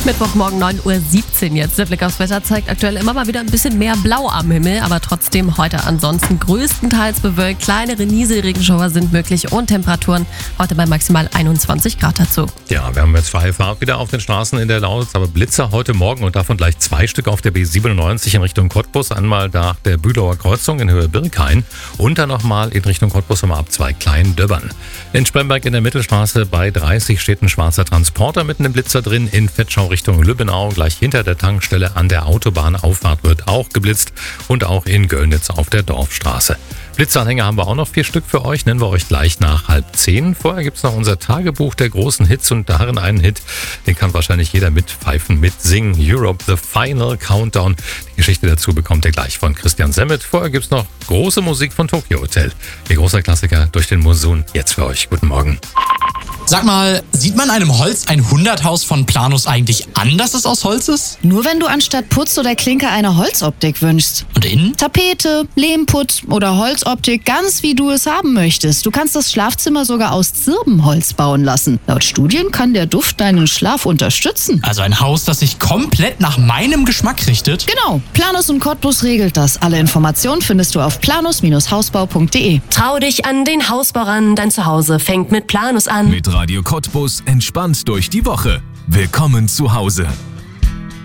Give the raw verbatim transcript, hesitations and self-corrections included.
Mittwochmorgen neun Uhr siebzehn jetzt. Der Blick aufs Wetter zeigt aktuell immer mal wieder ein bisschen mehr Blau am Himmel, aber trotzdem heute ansonsten größtenteils bewölkt. Kleinere Nieselregenschauer sind möglich und Temperaturen heute bei maximal einundzwanzig Grad dazu. Ja, wir haben jetzt freie Fahrt wieder auf den Straßen in der Lausitz, aber Blitzer heute Morgen und davon gleich zwei Stück auf der B siebenundneunzig in Richtung Cottbus. Einmal nach der Bühlauer Kreuzung in Höhe Birkhain und dann nochmal in Richtung Cottbus um ab zwei Klein-Döbbern. In Spremberg in der Mittelstraße bei dreißig steht ein schwarzer Transporter mit einem Blitzer drin. In Vetschau Richtung Lübbenau, gleich hinter der Tankstelle an der Autobahnauffahrt wird auch geblitzt und auch in Göllnitz auf der Dorfstraße. Blitzanhänger haben wir auch noch vier Stück für euch, nennen wir euch gleich nach halb zehn. Vorher gibt's noch unser Tagebuch der großen Hits und darin einen Hit, den kann wahrscheinlich jeder mitpfeifen, mitsingen. Europe, The Final Countdown. Die Geschichte dazu bekommt ihr gleich von Christian Semmet. Vorher gibt's noch große Musik von Tokyo Hotel. Ihr großer Klassiker durch den Monsun. Jetzt für euch. Guten Morgen. Sag mal, sieht man einem Holz Hundert-Haus von Planus eigentlich an, dass es aus Holz ist? Nur wenn du anstatt Putz oder Klinke eine Holzoptik wünschst. Und innen? Tapete, Lehmputz oder Holzoptik, ganz wie du es haben möchtest. Du kannst das Schlafzimmer sogar aus Zirbenholz bauen lassen. Laut Studien kann der Duft deinen Schlaf unterstützen. Also ein Haus, das sich komplett nach meinem Geschmack richtet? Genau, Planus und Cottbus regelt das. Alle Informationen findest du auf planus Hausbau punkt de. Trau dich an den Hausbau ran, dein Zuhause fängt mit Planus an. Mit Radio Cottbus entspannt durch die Woche. Willkommen zu Hause.